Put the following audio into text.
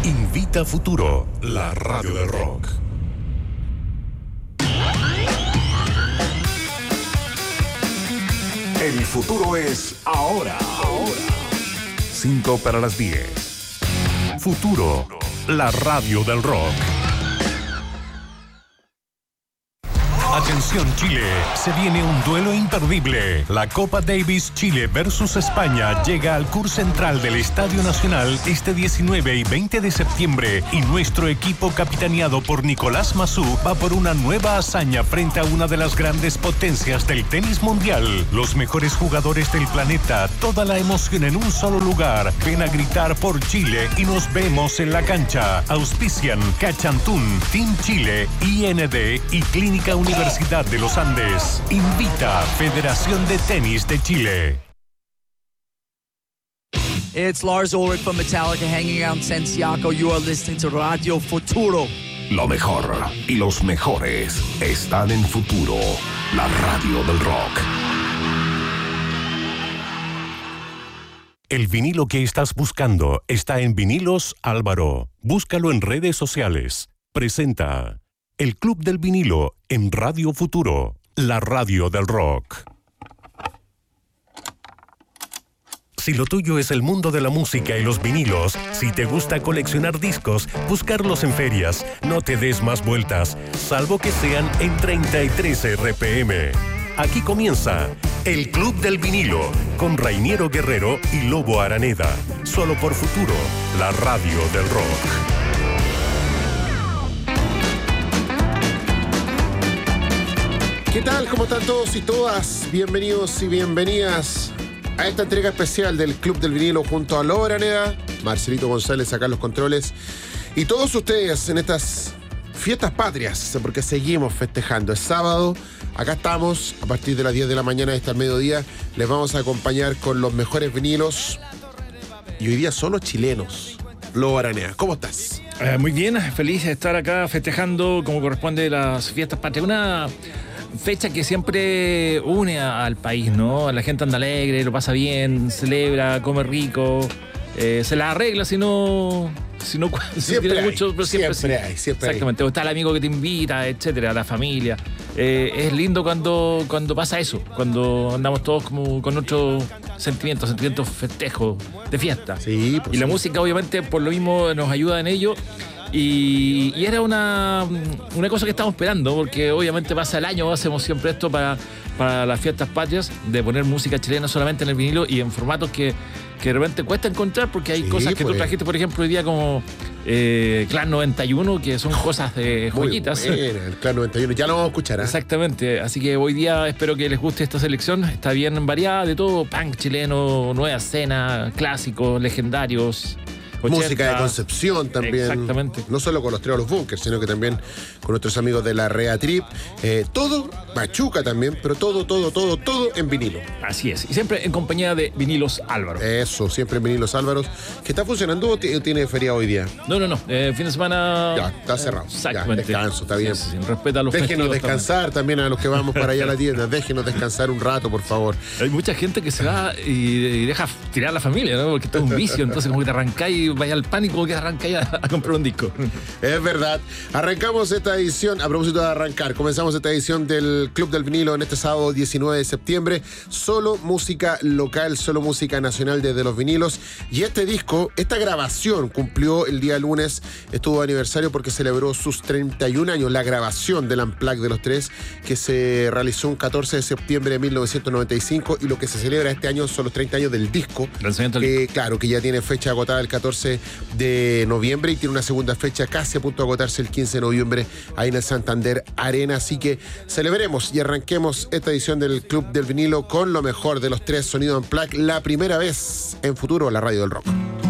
Invita Futuro, la radio del rock. El futuro es ahora. 5 para las 10. Futuro, la radio del rock. Atención Chile, se viene un duelo imperdible. La Copa Davis Chile versus España llega al CUR Central del Estadio Nacional este 19 y 20 de septiembre y nuestro equipo capitaneado por Nicolás Massú va por una nueva hazaña frente a una de las grandes potencias del tenis mundial. Los mejores jugadores del planeta, toda la emoción en un solo lugar. Ven a gritar por Chile y nos vemos en la cancha. Auspician Cachantún, Team Chile, IND y Clínica Universitaria de los Andes. Invita Federación de Tenis de Chile. It's Lars Ulrich from Metallica hanging out in Santiago. You are listening to Radio Futuro. Lo mejor y los mejores están en Futuro, la radio del rock. El vinilo que estás buscando está en Vinilos Álvaro. Búscalo en redes sociales. Presenta El Club del Vinilo en Radio Futuro, la radio del rock. Si lo tuyo es el mundo de la música y los vinilos, si te gusta coleccionar discos, buscarlos en ferias, no te des más vueltas, salvo que sean en 33 RPM. Aquí comienza El Club del Vinilo, con Rainiero Guerrero y Lobo Araneda. Solo por Futuro, la radio del rock. ¿Qué tal? ¿Cómo están todos y todas? Bienvenidos y bienvenidas a esta entrega especial del Club del Vinilo junto a Lobo Araneda, Marcelito González acá en los controles y todos ustedes en estas fiestas patrias, porque seguimos festejando. Es sábado, acá estamos a partir de las 10 de la mañana hasta el mediodía. Les vamos a acompañar con los mejores vinilos y hoy día solo chilenos. Lobo Araneda, ¿cómo estás? Muy bien, feliz de estar acá festejando como corresponde las fiestas patrias. Una fecha que siempre une al país, ¿no? La gente anda alegre, lo pasa bien, celebra, come rico, se la arregla si no siempre hay, mucho, pero siempre hay. Exactamente, o está el amigo que te invita, etcétera, la familia. Es lindo cuando pasa eso, cuando andamos todos como con otros sentimientos festejos, de fiesta. Sí, pues y la música obviamente por lo mismo nos ayuda en ello. Y era una cosa que estamos esperando, porque obviamente pasa el año, hacemos siempre esto para las fiestas patrias, de poner música chilena solamente en el vinilo y en formatos que de repente cuesta encontrar, porque hay cosas que tú trajiste, por ejemplo, hoy día como Clan 91, que son cosas de joyitas. Muy buena, el Clan 91, ya lo vamos a escuchar, ¿eh? Exactamente, así que hoy día espero que les guste esta selección, está bien variada de todo, punk chileno, nueva escena, clásicos, legendarios. 80. Música de Concepción también. Exactamente. No solo con los Tríos Los Bunkers, sino que también con nuestros amigos de la Rea Trip. Todo, Machuca también, pero todo en vinilo. Así es. Y siempre en compañía de Vinilos Álvaro. Eso, siempre en Vinilos Álvaro. ¿Que está funcionando o tiene feriado hoy día? No. Fin de semana. Ya, está cerrado. Exactamente. Ya, descanso, está bien. Sí, respeta a los Déjenos descansar también a los que vamos para allá a la tienda. Déjenos descansar un rato, por favor. Hay mucha gente que se va y deja tirar a la familia, ¿no? Porque esto es un vicio. Entonces, como que te arrancáis, vaya al pánico que arrancáis a comprar un disco. Es verdad. Arrancamos esta edición, a propósito de arrancar, comenzamos esta edición del Club del Vinilo en este sábado 19 de septiembre. Solo música local, solo música nacional desde los vinilos. Y este disco, esta grabación cumplió el día lunes, estuvo de aniversario porque celebró sus 31 años, la grabación del Unplugged de los tres, que se realizó un 14 de septiembre de 1995, y lo que se celebra este año son los 30 años del disco. Claro, que ya tiene fecha agotada el 14 de noviembre y tiene una segunda fecha casi a punto de agotarse el 15 de noviembre ahí en el Santander Arena, así que celebremos y arranquemos esta edición del Club del Vinilo con lo mejor de los tres sonidos Unplugged, la primera vez en Futuro, la radio del rock.